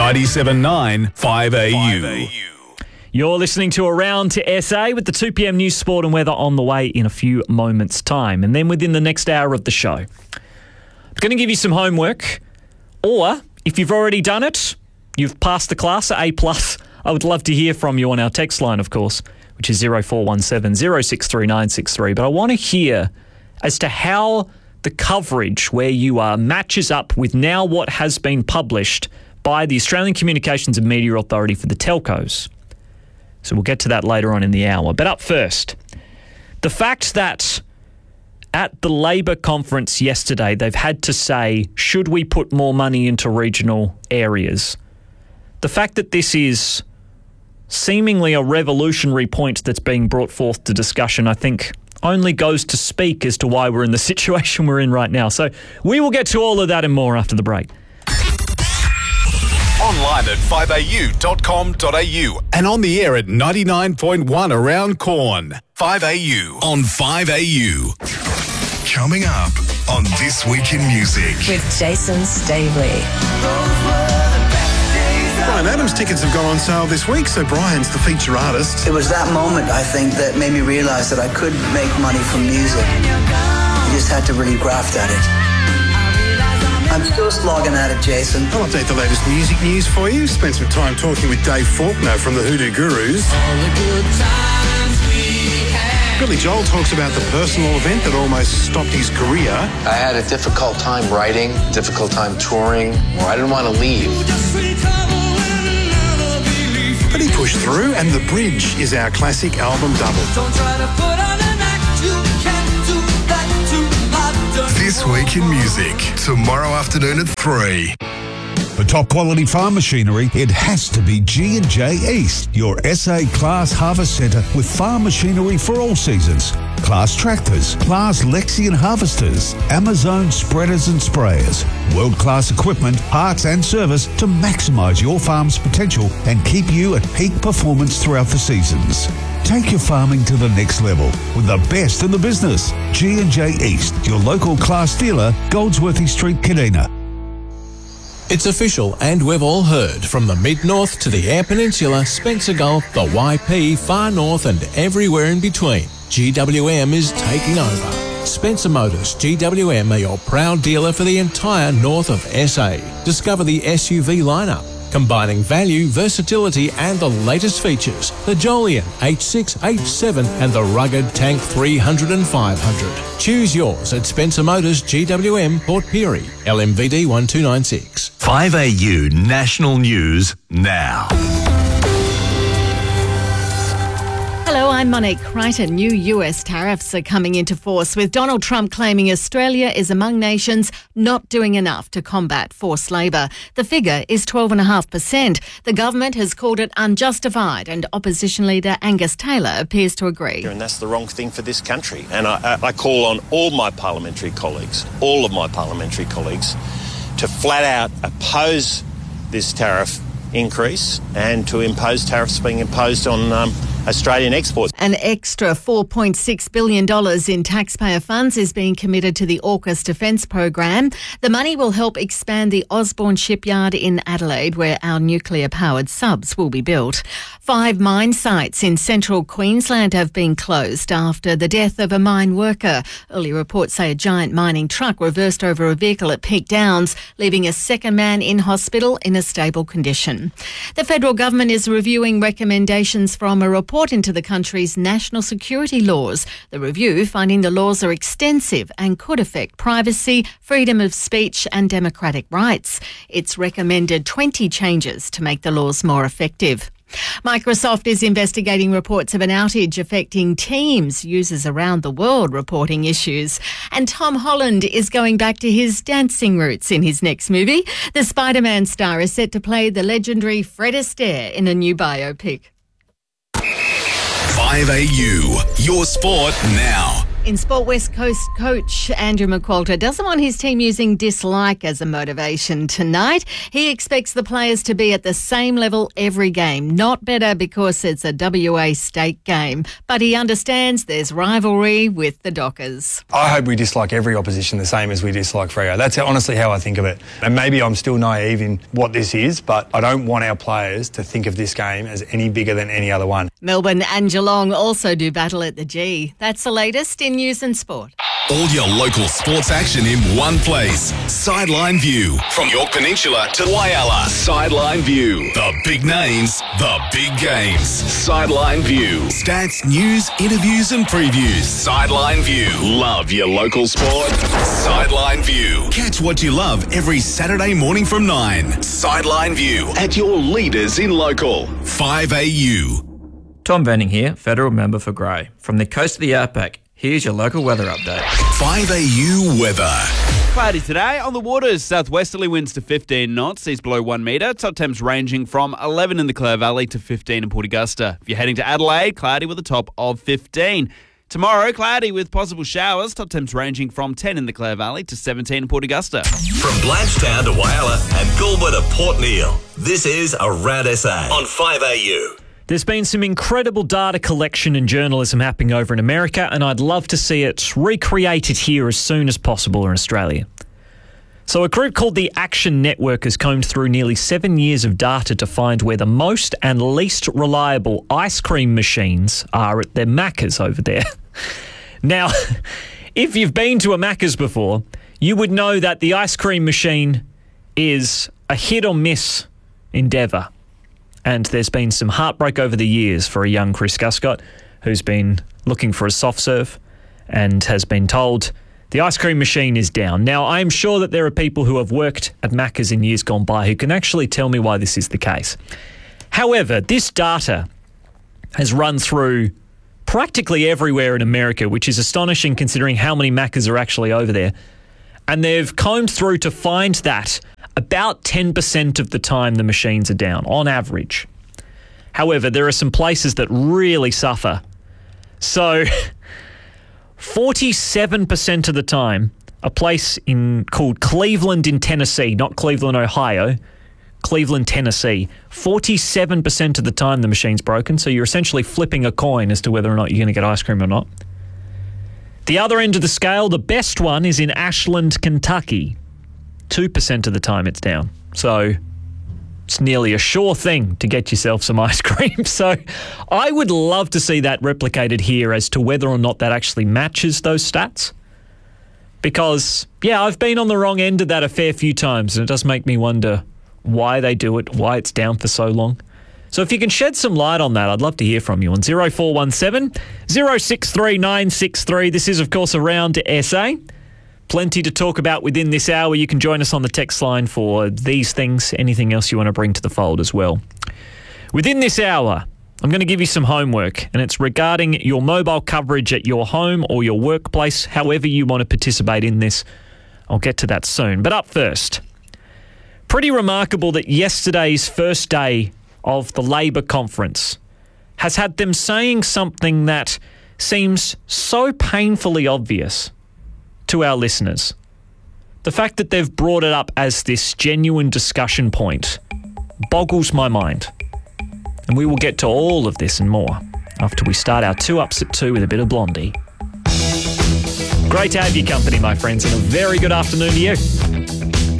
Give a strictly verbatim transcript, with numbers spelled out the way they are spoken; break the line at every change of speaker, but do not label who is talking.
ninety-seven point nine five A U.
You're listening to Around to S A with the two p.m. news, sport and weather on the way in a few moments' time. And then within the next hour of the show, I'm going to give you some homework. Or, if you've already done it, you've passed the class at A plus, I would love to hear from you on our text line, of course, which is zero four one seven, zero six three nine six three. But I want to hear as to how the coverage where you are matches up with now what has been published by the Australian Communications and Media Authority for the telcos. So we'll get to that later on in the hour. But up first, the fact that at the Labor conference yesterday, they've had to say, should we put more money into regional areas? The fact that this is seemingly a revolutionary point that's being brought forth to discussion, I think, only goes to speak as to why we're in the situation we're in right now. So we will get to all of that and more after the break.
Online at five a u dot com dot a u and on the air at ninety-nine point one around Corn. five A U on five A U.
Coming up on This Week in Music
with Jason Stavely.
Bryan Adams tickets have gone on sale this week, so Brian's the feature artist.
It was that moment, I think, that made me realise that I could make money from music. You just had to really graft at it. I'm still slogging at it, Jason.
I'll update the latest music news for you. Spent some time talking with Dave Faulkner from the Hoodoo Gurus. Billy Joel talks about the personal event that almost stopped his career.
I had a difficult time writing, difficult time touring. I didn't want to leave.
But he pushed through, and The Bridge is our classic album double.
Don't try to put on an act, you can't do that too hard.
This Week in Music, tomorrow afternoon at three.
For top quality farm machinery, it has to be G and J East, your S A Class Harvest Centre with farm machinery for all seasons. Class tractors, Class Lexion harvesters, Amazon spreaders and sprayers, world-class equipment, parts and service to maximise your farm's potential and keep you at peak performance throughout the seasons. Take your farming to the next level with the best in the business. G and J East, your local Class dealer, Goldsworthy Street, Kadina.
It's official, and we've all heard, from the Mid-North to the Eyre Peninsula, Spencer Gulf, the Y P, Far North and everywhere in between. G W M is taking over. Spencer Motors G W M are your proud dealer for the entire north of S A. Discover the S U V lineup, combining value, versatility and the latest features. The Jolion H six, H seven and the rugged Tank three hundred and five hundred. Choose yours at Spencer Motors G W M, Port Pirie, L M V D one two nine six.
five A U National News now.
Hello, I'm Monique Crichton. New U S tariffs are coming into force, with Donald Trump claiming Australia is among nations not doing enough to combat forced labour. The figure is twelve point five percent. The government has called it unjustified, and opposition leader Angus Taylor appears to agree.
And that's the wrong thing for this country. And I, I call on all my parliamentary colleagues, all of my parliamentary colleagues, to flat out oppose this tariff increase and to impose tariffs being imposed on um, Australian exports.
An extra four point six billion dollars in taxpayer funds is being committed to the AUKUS Defence Program. The money will help expand the Osborne shipyard in Adelaide, where our nuclear-powered subs will be built. Five mine sites in central Queensland have been closed after the death of a mine worker. Early reports say a giant mining truck reversed over a vehicle at Peak Downs, leaving a second man in hospital in a stable condition. The federal government is reviewing recommendations from a report into the country's national security laws. The review finding the laws are extensive and could affect privacy, freedom of speech and democratic rights. It's recommended twenty changes to make the laws more effective. Microsoft is investigating reports of an outage affecting Teams users around the world reporting issues. And Tom Holland is going back to his dancing roots in his next movie. The Spider-Man star is set to play the legendary Fred Astaire in a new biopic.
five A U, your sport now.
In Sport West Coast coach Andrew McQualter doesn't want his team using dislike as a motivation tonight. He expects the players to be at the same level every game, not better because it's a W A state game. But he understands there's rivalry with the Dockers.
I hope we dislike every opposition the same as we dislike Freo. That's honestly how I think of it. And maybe I'm still naive in what this is, but I don't want our players to think of this game as any bigger than any other one.
Melbourne and Geelong also do battle at the G. That's the latest in news and sport.
All your local sports action in one place. Sideline View. From York Peninsula to Whyalla. Sideline View. The big names, the big games. Sideline View. Stats, news, interviews and previews. Sideline View. Love your local sport. Sideline View. Catch what you love every Saturday morning from nine. Sideline View. At your leaders in local. five A U.
Tom Venning here, Federal Member for Grey. From the coast of the Outback, here's your local weather update.
five A U weather.
Cloudy today on the waters. Southwesterly winds to fifteen knots, seas below one metre. Top temps ranging from eleven in the Clare Valley to fifteen in Port Augusta. If you're heading to Adelaide, cloudy with a top of fifteen. Tomorrow, cloudy with possible showers. Top temps ranging from ten in the Clare Valley to seventeen in Port Augusta.
From Blanchetown to Whyalla and Goulburn to Port Neal, this is Around S A on five A U.
There's been some incredible data collection and journalism happening over in America, and I'd love to see it recreated here as soon as possible in Australia. So a group called the Action Network has combed through nearly seven years of data to find where the most and least reliable ice cream machines are at their Maccas over there. Now, if you've been to a Macca's before, you would know that the ice cream machine is a hit or miss endeavour. And there's been some heartbreak over the years for a young Chris Guscott who's been looking for a soft serve and has been told the ice cream machine is down. Now, I'm sure that there are people who have worked at Macca's in years gone by who can actually tell me why this is the case. However, this data has run through practically everywhere in America, which is astonishing considering how many Macca's are actually over there. And they've combed through to find that about ten percent of the time the machines are down, on average. However, there are some places that really suffer. So, forty-seven percent of the time, a place in called Cleveland in Tennessee, not Cleveland, Ohio, Cleveland, Tennessee, forty-seven percent of the time the machine's broken, so you're essentially flipping a coin as to whether or not you're going to get ice cream or not. The other end of the scale, the best one, is in Ashland, Kentucky. two percent of the time it's down. So it's nearly a sure thing to get yourself some ice cream. So I would love to see that replicated here as to whether or not that actually matches those stats. Because, yeah, I've been on the wrong end of that a fair few times, and it does make me wonder why they do it, why it's down for so long. So if you can shed some light on that, I'd love to hear from you on oh four one seven, oh six three nine six three. This is, of course, Around S A. Plenty to talk about within this hour. You can join us on the text line for these things, anything else you want to bring to the fold as well. Within this hour, I'm going to give you some homework, and it's regarding your mobile coverage at your home or your workplace, however you want to participate in this. I'll get to that soon. But up first, pretty remarkable that yesterday's first day of the Labor conference has had them saying something that seems so painfully obvious to our listeners. The fact that they've brought it up as this genuine discussion point boggles my mind. And we will get to all of this and more after we start our two ups at two with a bit of Blondie. Great to have your company, my friends, and a very good afternoon to you.